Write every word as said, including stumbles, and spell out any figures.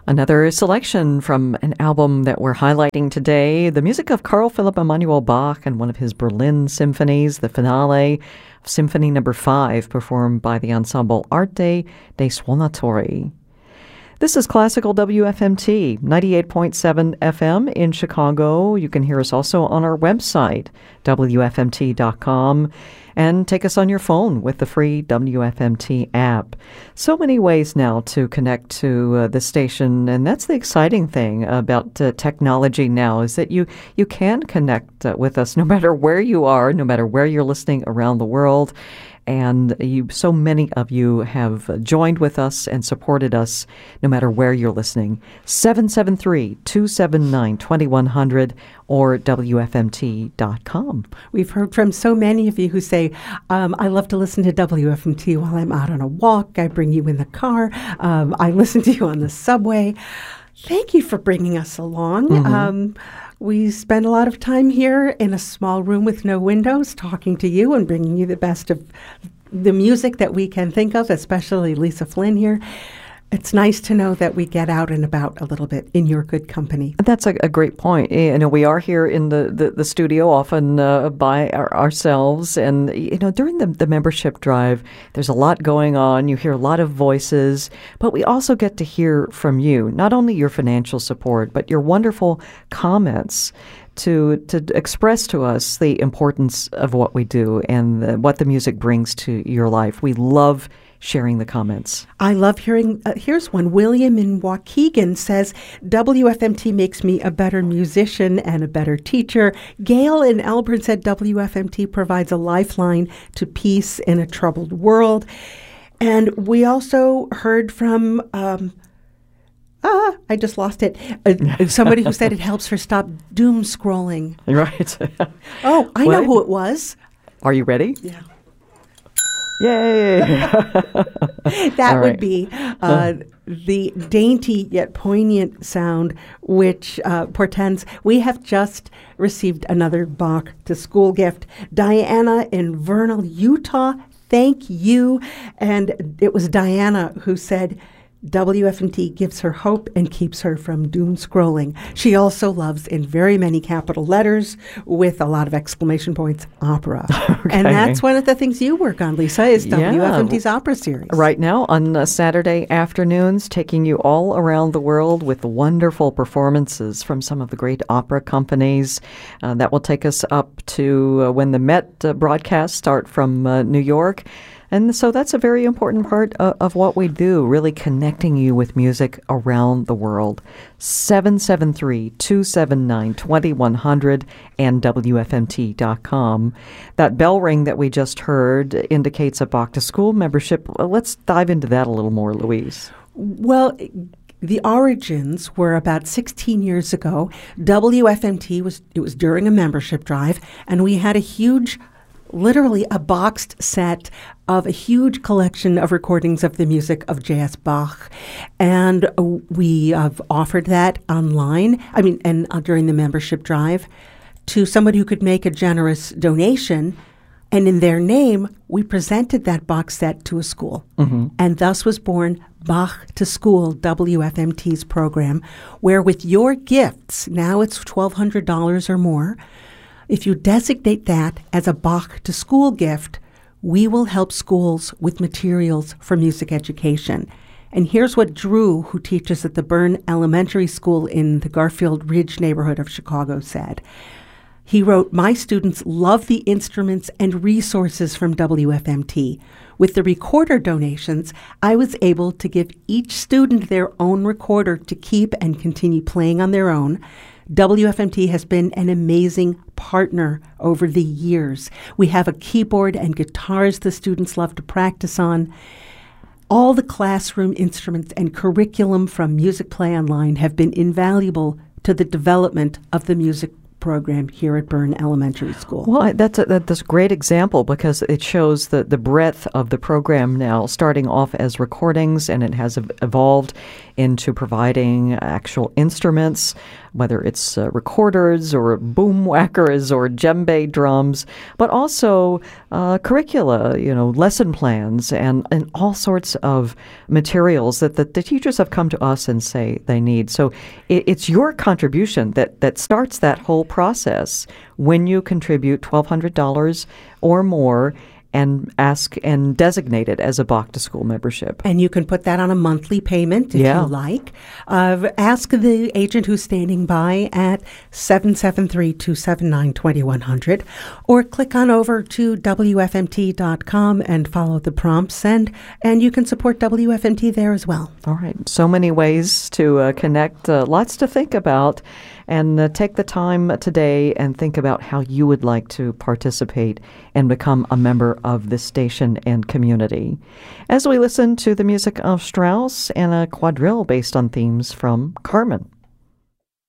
Another selection from an album that we're highlighting today, the music of Carl Philipp Emanuel Bach and one of his Berlin symphonies, the finale of Symphony Number Five, performed by the ensemble Arte dei Suonatori. This is Classical W F M T, ninety-eight point seven F M in Chicago. You can hear us also on our website, W F M T dot com, and take us on your phone with the free W F M T app. So many ways now to connect to uh, the station, and that's the exciting thing about uh, technology now, is that you, you can connect uh, with us no matter where you are, no matter where you're listening around the world. And you, so many of you have joined with us and supported us no matter where you're listening. seven seven three, two seven nine, two one zero zero or W F M T dot com. We've heard from so many of you who say, um, I love to listen to W F M T while I'm out on a walk. I bring you in the car. Um, I listen to you on the subway. Thank you for bringing us along. Mm-hmm. Um, we spend a lot of time here in a small room with no windows talking to you and bringing you the best of the music that we can think of, especially Lisa Flynn here. It's nice to know that we get out and about a little bit in your good company. That's a, a great point. You know, we are here in the, the, the studio often uh, by our, ourselves. And, you know, during the, the membership drive, there's a lot going on. You hear a lot of voices. But we also get to hear from you, not only your financial support, but your wonderful comments to to express to us the importance of what we do and the, what the music brings to your life. We love sharing the comments. I love hearing, uh, here's one. William in Waukegan says, W F M T makes me a better musician and a better teacher. Gail in Elburn said, W F M T provides a lifeline to peace in a troubled world. And we also heard from, um, ah, I just lost it, uh, somebody who said it helps her stop doom scrolling. Right. Oh, I well, know who it was. Are you ready? Yeah. Yay! That right. would be uh, the dainty yet poignant sound which uh, portends we have just received another Bach to School gift. Diana in Vernal, Utah, thank you. And it was Diana who said, W F M T gives her hope and keeps her from doom scrolling. She also loves, in very many capital letters, with a lot of exclamation points, opera. Okay. And that's one of the things you work on, Lisa, is W F M T's yeah. opera series. Right now, on uh, Saturday afternoons, taking you all around the world with wonderful performances from some of the great opera companies. Uh, that will take us up to uh, when the Met uh, broadcasts start from uh, New York. And so that's a very important part of, of what we do, really connecting you with music around the world. seven seven three, two seven nine, two one zero zero and W F M T dot com. That bell ring that we just heard indicates a Bach to School membership. Let's dive into that a little more, Louise. Well, the origins were about sixteen years ago. W F M T was, it was during a membership drive, and we had a huge literally a boxed set of a huge collection of recordings of the music of J S. Bach. And we have offered that online, I mean, and uh, during the membership drive, to somebody who could make a generous donation. And in their name, we presented that box set to a school. Mm-hmm. And thus was born Bach to School, W F M T's program, where with your gifts, now it's twelve hundred dollars or more, if you designate that as a Bach to School gift, we will help schools with materials for music education. And here's what Drew, who teaches at the Byrne Elementary School in the Garfield Ridge neighborhood of Chicago, said. He wrote, my students love the instruments and resources from W F M T. With the recorder donations, I was able to give each student their own recorder to keep and continue playing on their own. W F M T has been an amazing partner over the years. We have a keyboard and guitars the students love to practice on. All the classroom instruments and curriculum from Music Play Online have been invaluable to the development of the music program here at Byrne Elementary School. Well, I- that's a, that's a great example because it shows the, the breadth of the program now, starting off as recordings, and it has ev- evolved into providing actual instruments, whether it's uh, recorders or boom whackers or djembe drums, but also uh, curricula, you know, lesson plans, and, and all sorts of materials that the, the teachers have come to us and say they need. So it, it's your contribution that, that starts that whole process when you contribute twelve hundred dollars or more and ask and designate it as a Bach to School membership. And you can put that on a monthly payment if Yeah. you like. Uh, ask the agent who's standing by at seven seven three, two seven nine, two one zero zero or click on over to W F M T dot com and follow the prompts, and, and you can support W F M T there as well. All right. So many ways to uh, connect, uh, lots to think about. And uh, take the time today and think about how you would like to participate and become a member of this station and community. As we listen to the music of Strauss and a quadrille based on themes from Carmen.